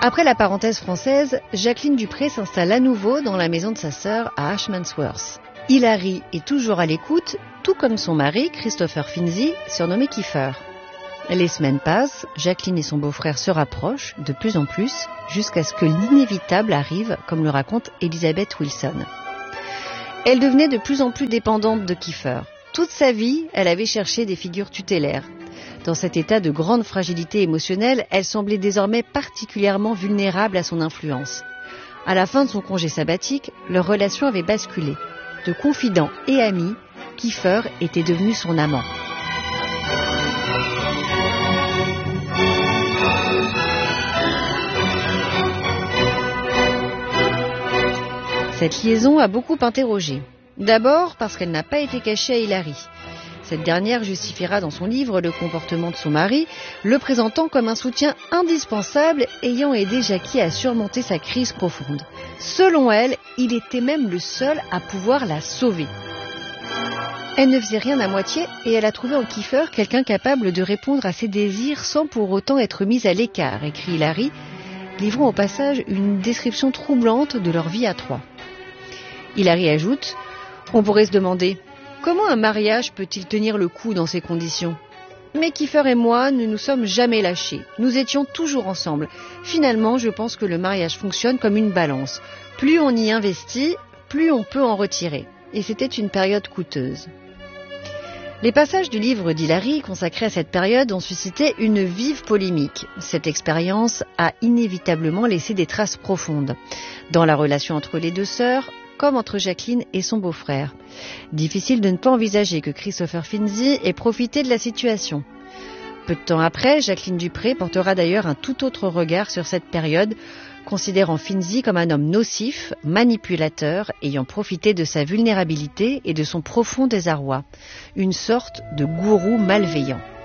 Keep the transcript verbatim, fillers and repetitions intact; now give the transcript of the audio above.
Après la parenthèse française, Jacqueline Dupré s'installe à nouveau dans la maison de sa sœur à Ashmansworth. Hilary est toujours à l'écoute, tout comme son mari, Christopher Finzi, surnommé Kiefer. Les semaines passent, Jacqueline et son beau-frère se rapprochent de plus en plus, jusqu'à ce que l'inévitable arrive, comme le raconte Elizabeth Wilson. Elle devenait de plus en plus dépendante de Kiefer. Toute sa vie, elle avait cherché des figures tutélaires. Dans cet état de grande fragilité émotionnelle, elle semblait désormais particulièrement vulnérable à son influence. À la fin de son congé sabbatique, leur relation avait basculé. De confident et ami, Kiefer était devenu son amant. Cette liaison a beaucoup interrogé. D'abord parce qu'elle n'a pas été cachée à Hilary. Cette dernière justifiera dans son livre le comportement de son mari, le présentant comme un soutien indispensable ayant aidé Jackie à surmonter sa crise profonde. Selon elle, il était même le seul à pouvoir la sauver. Elle ne faisait rien à moitié et elle a trouvé en Kiefer quelqu'un capable de répondre à ses désirs sans pour autant être mise à l'écart, écrit Hilary, livrant au passage une description troublante de leur vie à trois. Hilary ajoute « On pourrait se demander, comment un mariage peut-il tenir le coup dans ces conditions ? Mais Kiefer et moi ne nous sommes jamais lâchés. Nous étions toujours ensemble. Finalement, je pense que le mariage fonctionne comme une balance. Plus on y investit, plus on peut en retirer. Et c'était une période coûteuse. » Les passages du livre d'Hilary consacrés à cette période ont suscité une vive polémique. Cette expérience a inévitablement laissé des traces profondes dans la relation entre les deux sœurs, comme entre Jacqueline et son beau-frère. Difficile de ne pas envisager que Christopher Finzi ait profité de la situation. Peu de temps après, Jacqueline Dupré portera d'ailleurs un tout autre regard sur cette période, considérant Finzi comme un homme nocif, manipulateur, ayant profité de sa vulnérabilité et de son profond désarroi, une sorte de gourou malveillant.